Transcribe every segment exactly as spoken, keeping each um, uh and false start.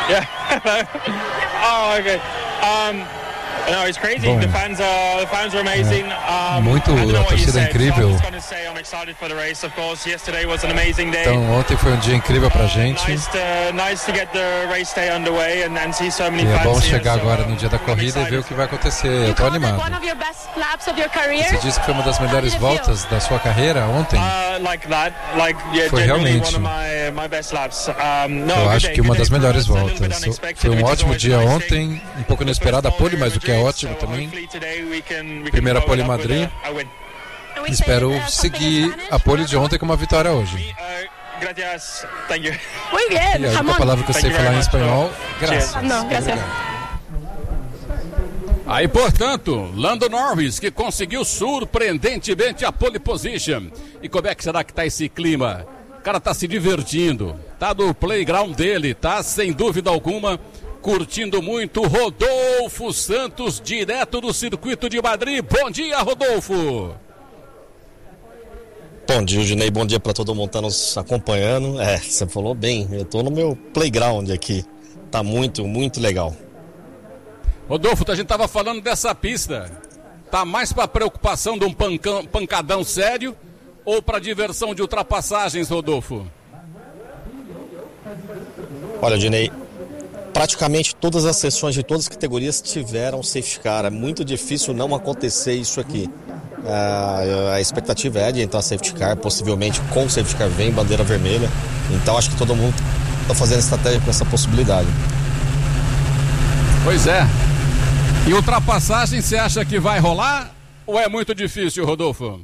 Yeah. Oh, okay. Um, no, it's crazy. Bom, the fans are the fans are amazing. É, Um, muito, I don't know a what you torcida é said, incrível. so I'm just gonna say I'm excited for the race. Of course, yesterday was an amazing day. Então ontem foi um dia incrível pra gente. Uh, nice, to, nice to get the race day underway and, and see so many E é bom fans chegar here, so, agora no dia da corrida e ver o que vai acontecer. Eu tô animado. Você disse que foi uma das melhores voltas da sua carreira ontem? Uh, like that, like, yeah, Foi realmente. one of my, my best laps. Um, no, Eu good acho day, que uma good das day for melhores us, a little bit voltas. unexpected, Foi um which is ótimo always dia a nice ontem, thing. um pouco inesperado, a pole, mas o que é ótimo também. Primeira pole Madrid. Espero seguir a pole de ontem com uma vitória hoje. Gracias, thank you. Muy bien, E a única Ramón. palavra que eu sei Thank you falar em very much. espanhol, graças. Não, graças. Aí, portanto, Lando Norris, que conseguiu surpreendentemente a pole position. E como é que será que tá esse clima? O cara tá se divertindo, tá no playground dele, tá sem dúvida alguma curtindo muito. Rodolfo Santos, direto do circuito de Madrid. Bom dia, Rodolfo. Bom dia, Ginei, bom dia para todo mundo que tá nos acompanhando. É, você falou bem, eu tô no meu playground aqui, tá muito, muito legal. Rodolfo, a gente tava falando dessa pista, tá mais para preocupação de um pancão, pancadão sério ou para diversão de ultrapassagens, Rodolfo? Olha, Ginei, praticamente todas as sessões de todas as categorias tiveram safety car, é muito difícil não acontecer isso aqui. A, a expectativa é de entrar safety car, possivelmente com safety car vem bandeira vermelha, então acho que todo mundo está fazendo estratégia com essa possibilidade. Pois é. E ultrapassagem, você acha que vai rolar ou é muito difícil, Rodolfo?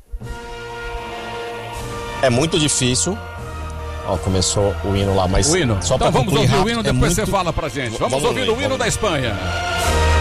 É muito difícil. Ó, começou o hino lá, mas o hino. só então para vamos ouvir rápido, o hino, é depois muito... você fala pra gente. Vamos, vamos ouvir ver, o hino vamos... da Espanha.